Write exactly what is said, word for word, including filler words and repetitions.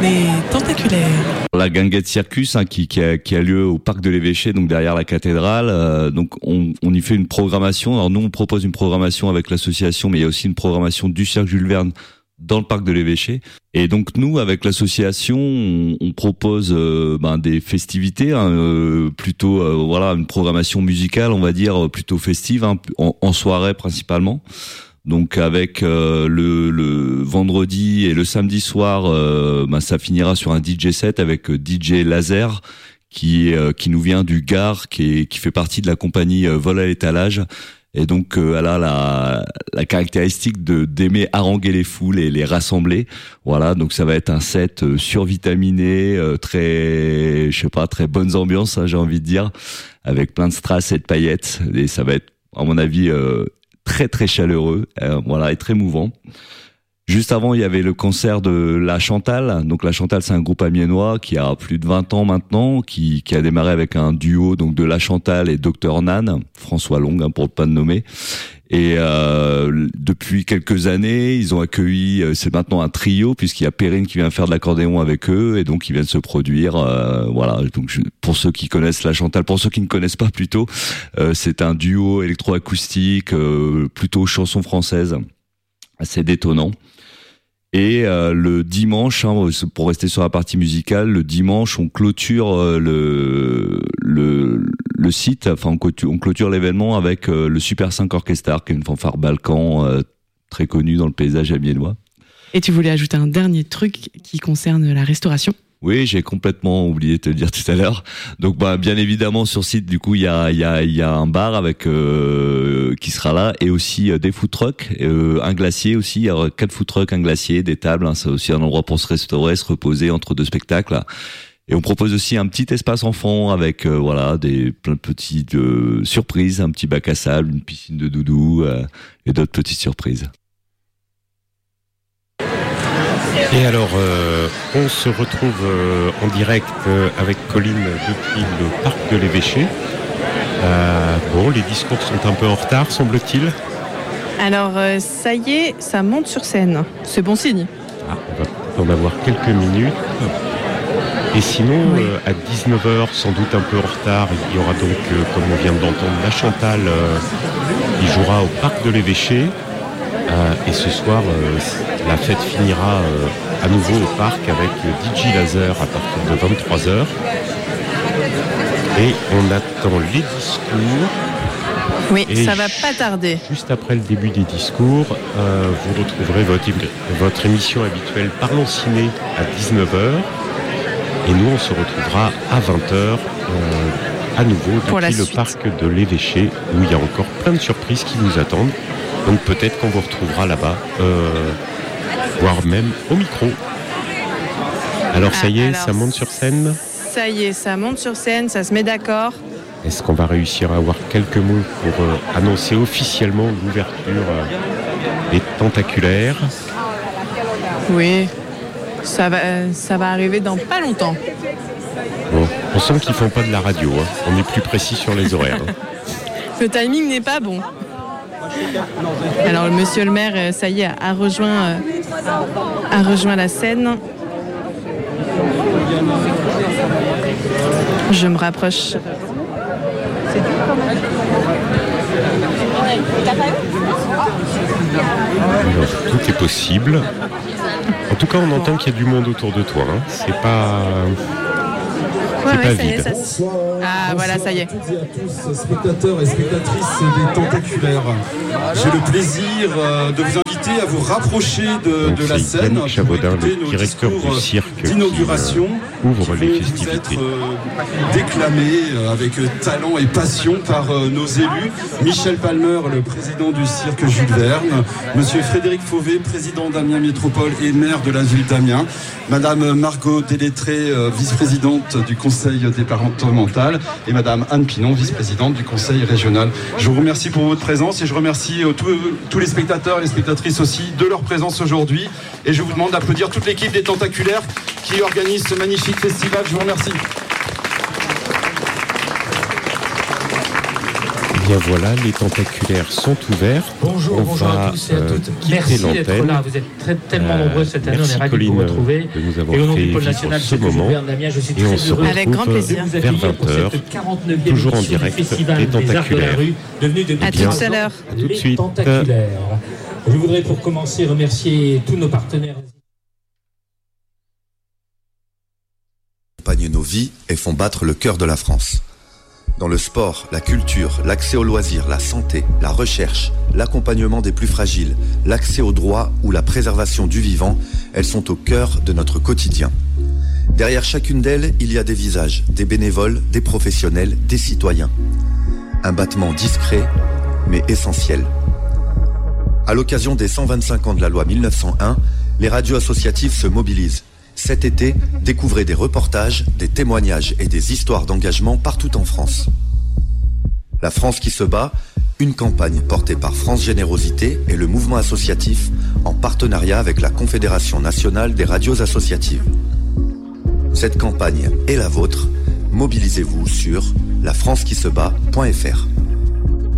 Les Tentaculaires. La Guinguette Circus hein, qui, qui, a, qui a lieu au parc de l'Évêché, donc derrière la cathédrale. Euh, donc on, on y fait une programmation. Alors nous on propose une programmation avec l'association, mais il y a aussi une programmation du Cirque Jules Verne dans le parc de l'Évêché. Et donc nous, avec l'association, on, on propose euh, ben, des festivités, hein, euh, plutôt euh, voilà une programmation musicale, on va dire plutôt festive, hein, en, en soirée principalement. Donc avec euh, le, le vendredi et le samedi soir, euh, ben, ça finira sur un D J set avec D J Laser qui euh, qui nous vient du Gard, qui est, qui fait partie de la compagnie euh, Vol à l'étalage. Et donc euh, elle a la, la caractéristique de d'aimer haranguer les foules et les rassembler. Voilà, donc ça va être un set euh, survitaminé, euh, très, je sais pas, très bonnes ambiances, hein, j'ai envie de dire, avec plein de strass et de paillettes. Et ça va être, à mon avis, euh, très très chaleureux, euh, voilà, et très mouvant. Juste avant, il y avait le concert de La Chantal. Donc La Chantal, c'est un groupe amiénois qui a plus de vingt ans maintenant, qui, qui a démarré avec un duo donc de La Chantal et Docteur Nan, François Long, hein, pour ne pas le nommer. Et euh, depuis quelques années, ils ont accueilli, c'est maintenant un trio, puisqu'il y a Perrine qui vient faire de l'accordéon avec eux, et donc ils viennent se produire. Euh, voilà. Donc je, pour ceux qui connaissent La Chantal, pour ceux qui ne connaissent pas plutôt, euh, c'est un duo électroacoustique, euh, plutôt chanson française, assez détonnant. Et euh, le dimanche, hein, pour rester sur la partie musicale, le dimanche, on clôture euh, le, le le site, enfin on clôture, on clôture l'événement avec euh, le Super cinq Orchestra, qui est une fanfare balkan euh, très connue dans le paysage amiénois. Et tu voulais ajouter un dernier truc qui concerne la restauration ? Oui, j'ai complètement oublié de te le dire tout à l'heure. Donc, bah, bien évidemment, sur site, du coup, il y a, il y a, il y a un bar avec euh, qui sera là, et aussi euh, des food trucks, euh, un glacier aussi. Il y aura quatre food trucks, un glacier, des tables. Hein, c'est aussi un endroit pour se restaurer, se reposer entre deux spectacles. Et on propose aussi un petit espace enfant avec euh, voilà des plein de petites euh, surprises, un petit bac à sable, une piscine de doudou euh, et d'autres petites surprises. Et alors, euh, on se retrouve euh, en direct euh, avec Colline depuis le parc de l'Évêché. Euh, bon, les discours sont un peu en retard, semble-t-il. Alors, euh, ça y est, ça monte sur scène. C'est bon signe. Ah, on va en avoir quelques minutes. Et sinon, oui. euh, à dix-neuf heures, sans doute un peu en retard, il y aura donc, euh, comme on vient d'entendre, La Chantal, euh, qui jouera au parc de l'Évêché. Euh, et ce soir, euh, la fête finira euh, à nouveau au parc avec le D J Laser à partir de vingt-trois heures. Et on attend les discours. Oui, et ça va pas tarder. Juste après le début des discours, euh, vous retrouverez votre, votre émission habituelle Parlons Ciné à dix-neuf heures. Et nous, on se retrouvera à vingt heures euh, à nouveau depuis le parc de l'Évêché, où il y a encore plein de surprises qui nous attendent. Donc peut-être qu'on vous retrouvera là-bas, euh, voire même au micro. Alors ça y est, ah, ça monte sur scène ? Ça y est, ça monte sur scène, ça se met d'accord. Est-ce qu'on va réussir à avoir quelques mots pour euh, annoncer officiellement l'ouverture euh, des Tentaculaires ? Oui, ça va, euh, ça va arriver dans pas longtemps. Bon, on sent qu'ils font pas de la radio, hein. On est plus précis sur les horaires. Hein. Le timing n'est pas bon. Alors, monsieur le maire, ça y est, a rejoint, a rejoint la scène. Je me rapproche. Alors, tout est possible. En tout cas, on entend qu'il y a du monde autour de toi. Hein. C'est pas... Ouais, c'est ouais, pas ça vide. y est, ça... Ah, voilà, ça y est. Bonsoir à toutes et à tous, spectateurs et spectatrices des Tentaculaires. J'ai le plaisir de vous inviter à vous rapprocher de, Donc, de la scène. Yannick Chabaudin, le directeur du cirque, d'inauguration, qui euh, ouvre qui les vont festivités. Vous être euh, déclamés euh, avec talent et passion par euh, nos élus. Michel Palmer, le président du cirque Jules Verne. Monsieur Frédéric Fauvet, président d'Amiens Métropole et maire de la ville d'Amiens. Madame Margot Délétré, euh, vice-présidente du conseil départemental. Et Madame Anne Pinon, vice-présidente du conseil régional. Je vous remercie pour votre présence et je remercie euh, tous, tous les spectateurs et les spectatrices aussi de leur présence aujourd'hui. Et je vous demande d'applaudir toute l'équipe des Tentaculaires qui organise ce magnifique festival. Je vous remercie. Bien voilà, les tentaculaires sont ouverts. Bonjour, on bonjour va, à tous et à toutes. Euh, Merci d'être là. Vous êtes très, tellement euh, nombreux cette année. On est ravis de vous retrouver. De nous avoir et au nom fait du pôle vivre national ce de moment. Damien, je suis Et on très se heureux Avec grand plaisir. de vous vers accueillir pour vingt heures, cette quarante-neuvième toujours en édition direct, du Festival les des Arts de la Tentaculaires. Rue, devenu depuis À quinze tout à ans l'heure. À tout de les suite. Tentaculaires. Je voudrais pour commencer remercier tous nos partenaires. Accompagnent nos vies et font battre le cœur de la France. Dans le sport, la culture, l'accès aux loisirs, la santé, la recherche, l'accompagnement des plus fragiles, l'accès aux droits ou la préservation du vivant, elles sont au cœur de notre quotidien. Derrière chacune d'elles, il y a des visages, des bénévoles, des professionnels, des citoyens. Un battement discret, mais essentiel. À l'occasion des cent vingt-cinq ans de la loi mille neuf cent un, les radios associatives se mobilisent. Cet été, découvrez des reportages, des témoignages et des histoires d'engagement partout en France. La France qui se bat, une campagne portée par France Générosité et le mouvement associatif en partenariat avec la Confédération nationale des radios associatives. Cette campagne est la vôtre. Mobilisez-vous sur la france qui se bat point f r.